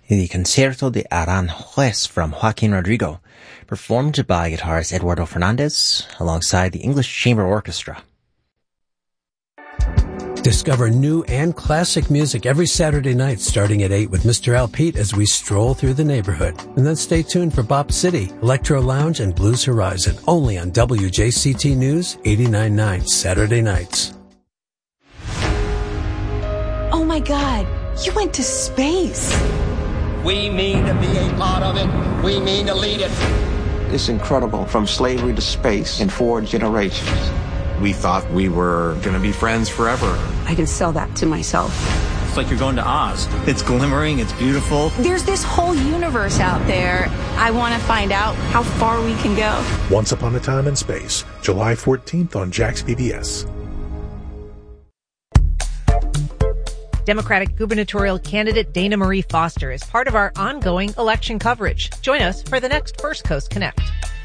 the Concierto de Aranjuez from Joaquin Rodrigo, performed by guitarist Eduardo Fernandez alongside the English Chamber Orchestra. Discover new and classic music every Saturday night starting at 8 with Mr. Al Pete as we stroll through the neighborhood. And then stay tuned for Bop City, Electro Lounge, and Blues Horizon, only on WJCT News 89.9 Saturday nights. Oh my God, you went to space. We mean to be a part of it. We mean to lead it. It's incredible, from slavery to space in 4 generations. We thought we were going to be friends forever. I can sell that to myself. It's like you're going to Oz. It's glimmering, it's beautiful. There's this whole universe out there. I want to find out how far we can go. Once Upon a Time in Space, July 14th on Jax PBS. Democratic gubernatorial candidate Dana Marie Foster is part of our ongoing election coverage. Join us for the next First Coast Connect.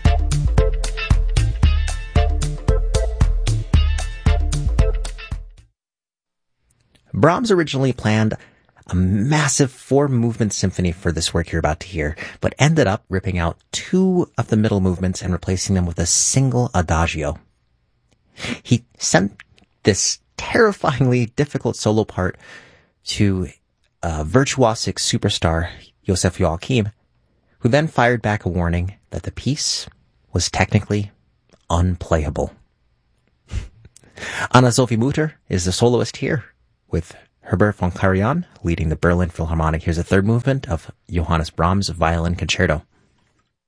Brahms originally planned a massive 4-movement symphony for this work you're about to hear, but ended up ripping out 2 of the middle movements and replacing them with a single adagio. He sent this terrifyingly difficult solo part to a virtuosic superstar, Josef Joachim, who then fired back a warning that the piece was technically unplayable. Anna-Sophie Mutter is the soloist here, with Herbert von Karajan leading the Berlin Philharmonic. Here's the 3rd movement of Johannes Brahms' Violin Concerto.